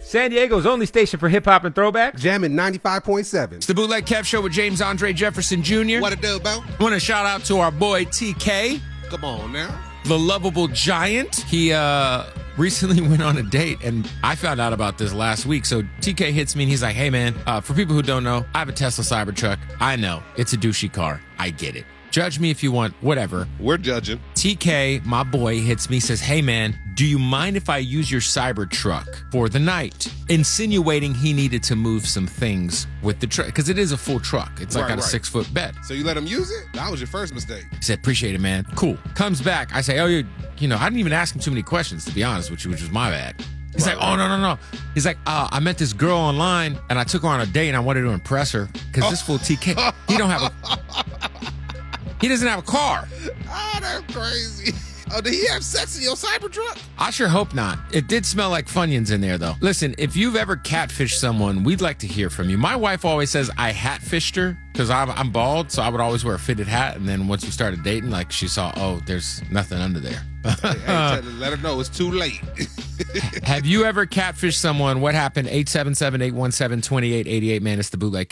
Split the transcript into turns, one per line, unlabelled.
San Diego's only station for hip-hop and throwbacks.
Jamming 95.7.
It's the Bootleg Kev Show with James Andre Jefferson Jr.
What it do, Bo?
I want to shout out to our boy TK,
Come on now.
the lovable giant. He recently went on a date, and I found out about this last week. So TK hits me, and he's like, hey, man, for people who don't know, I have a Tesla Cybertruck. I know, it's a douchey car. I get it. Judge me if you want, whatever.
We're judging.
TK, my boy, hits me, says, hey, man, do you mind if I use your Cybertruck for the night? Insinuating he needed to move some things with the truck, because it is a full truck. It's like
Right,
got a
right.
6-foot bed.
So you let him use it? That was your first mistake.
He said, appreciate it, man. Cool. Comes back. I say, oh, you know, I didn't even ask him too many questions, to be honest with you, which was my bad. He's like, oh, no. He's like, I met this girl online, and I took her on a date, and I wanted to impress her, because this fool TK, he doesn't have a car.
Oh, that's crazy. Oh, did he have sex in your Cybertruck?
I sure hope not. It did smell like Funyuns in there, though. Listen, if you've ever catfished someone, we'd like to hear from you. My wife always says I hat-fished her because I'm bald, so I would always wear a fitted hat. And then once we started dating, like she saw, oh, there's nothing under there.
Let her know it's too late.
Have you ever catfished someone? What happened? 877-817-2888, man. It's the Bootleg